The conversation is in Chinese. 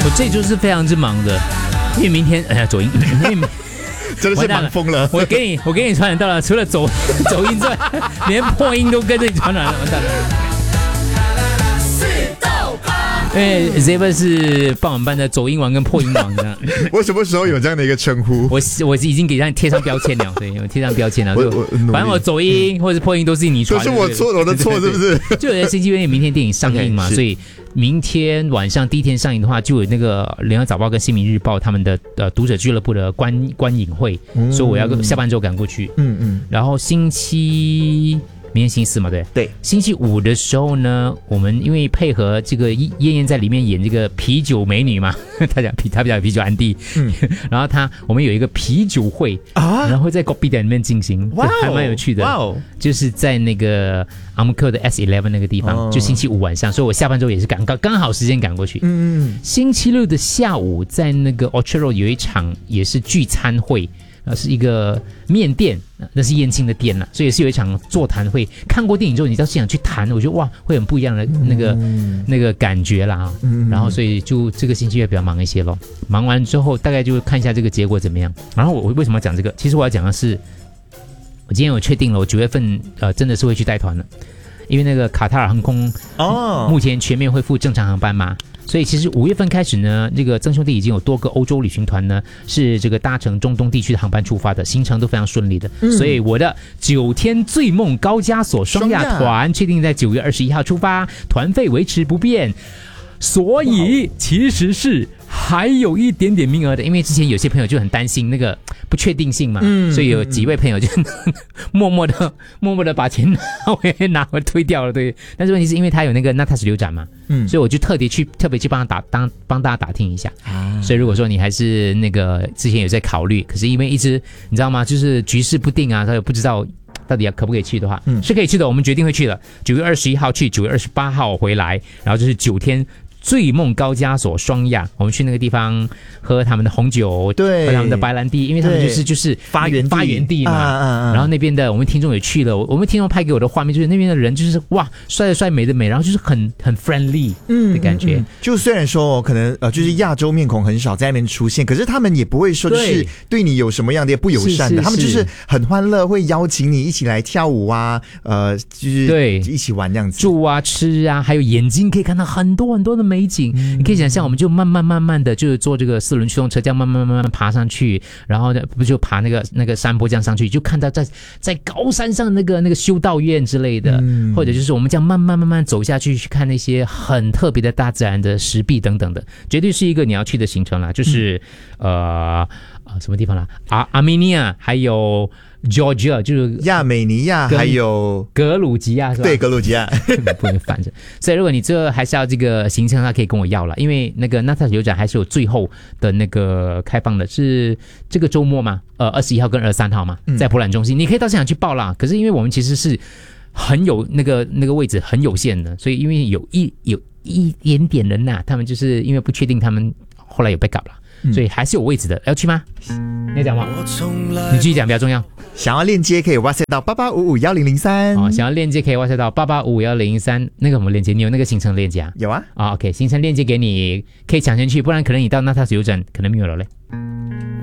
我这周是非常之忙的，因为明天走音， 真的是忙疯了。 我给你传染到了，除了走音之外，连破音都跟着你传染了，完蛋了。因为 Zebra 是傍晚班的走音王跟破音王这样。 我什么时候有这样的一个称呼？ 我已经给他贴上标签了，对，我贴上标签了。反正我走音或者是破音都是你传的， 都是我的错，是不是？ 就有星期六明天电影上映嘛， okay, 所以明天晚上第一天上映的话，就有那个联合早报跟新民日报他们的读者俱乐部的观影会，所以我要下班之后赶过去。然后明天星期四嘛，对，星期五的时候呢，我们因为配合这个燕燕在里面演这个啤酒美女嘛，她比较啤酒安迪，然后我们有一个啤酒会啊，然后在 Kopi 店里面进行，还蛮有趣的，就是在那个阿姆克的 S11 那个地方，就星期五晚上，所以我下班之后也是刚好时间赶过去。星期六的下午在那个 Orchard Road 有一场也是聚餐会。是一个面店，那是燕青的店所以也是有一场座谈会。看过电影之后，你到现场去谈，我觉得哇，会很不一样的那个感觉啦。然后所以就这个星期也比较忙一些咯。忙完之后，大概就看一下这个结果怎么样。然后我为什么要讲这个？其实我要讲的是，我今天有确定了，我9月份真的是会去带团了，因为那个卡塔尔航空目前全面恢复正常航班嘛。所以其实5月份开始呢，这个曾兄弟已经有多个欧洲旅行团呢是这个搭乘中东地区的航班出发的，行程都非常顺利的。所以我的9天醉梦高加索双亚团确定在9月21号出发，团费维持不变。所以其实是还有一点点名额的，因为之前有些朋友就很担心那个不确定性嘛，所以有几位朋友就默默的把钱拿回推掉了，对。但是问题是因为他有那个 Natas 流展嘛，所以我就特别去帮大家打听一下。所以如果说你还是那个之前有在考虑，可是因为一直你知道吗，就是局势不定啊，他也不知道到底可不可以去的话，是可以去的，我们决定会去了。9月21号去，9月28号回来，然后就是9天。醉梦高加索双亚，我们去那个地方喝他们的红酒，对，喝他们的白兰地，因为他们就是发源地嘛。然后那边的我们听众也去了，我们听众拍给我的画面就是那边的人就是哇，帅的帅，美的美，然后就是很 friendly 的感觉。 就虽然说可能就是亚洲面孔很少在那边出现，可是他们也不会说就是对你有什么样的不友善的，他们就是很欢乐，会邀请你一起来跳舞啊，就是对一起玩这样子， 住啊吃啊，还有眼睛可以看到很多很多的美景。你可以想象，我们就慢慢的就是坐这个4轮驱动车，这样慢慢爬上去，然后不就爬那个山坡这样上去，就看到在高山上那个修道院之类的，或者就是我们这样慢慢走下去，去看那些很特别的大自然的石壁等等的，绝对是一个你要去的行程啦。就是什么地方啦？阿美尼亚还有 Georgia， 就是亚美尼亚，还有格鲁吉亚，是吧？ 对，格鲁吉亚不能反着。所以如果你这还是要这个行程，他可以跟我要了，因为那个 Natas 流展还是有最后的那个开放的，是这个周末嘛，21号跟23号嘛，在普览中心，你可以到现场去报啦。可是因为我们其实是很有那个位置很有限的，所以因为有一点点人呐，他们就是因为不确定，他们后来有 backup 了。所以还是有位置的，要去吗？你要讲吗？你继续讲比较重要。 想要链接可以 WhatsApp 到88551003。 想要链接可以 WhatsApp 到88551003。那个什么链接？你有那个行程链接啊？ 有啊。 OK， 行程链接给你，可以抢先去，不然可能你到Natas 流展可能没有了嘞。